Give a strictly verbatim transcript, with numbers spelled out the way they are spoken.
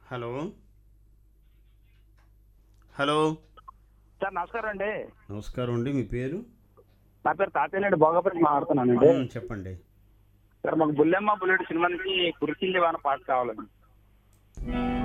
Hello hello sir నమస్కారం అండి. నమస్కారం అండి. మీ పేరు? నా పేరు తాతయ్యనండి, భోగాపురం మాట్లాడుతున్నానండి. మ్, చెప్పండి. సార్ మాకు బుల్లెమ్మ బుల్లెట్ సినిమా నుంచి కురిసింది వాన పాట కావాలండి.